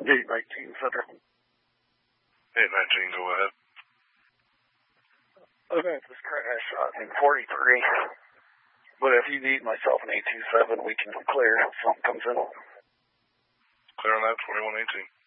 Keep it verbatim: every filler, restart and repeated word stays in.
eight nineteen Center. eight nineteen, go ahead. I've had this crash in forty-three. But if you need myself an eight two seven, we can clear if something comes in. Clear on that, twenty-one eighteen.